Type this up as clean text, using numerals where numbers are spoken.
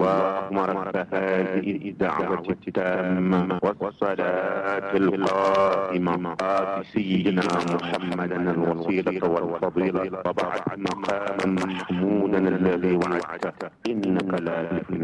اللهم رب هذه الدعوة التامة والصلاة القائمة آت سيدنا محمدا الوسيلة والفضيلة وبعث مقاما محمودا الذي وعدته إنك لا تخلف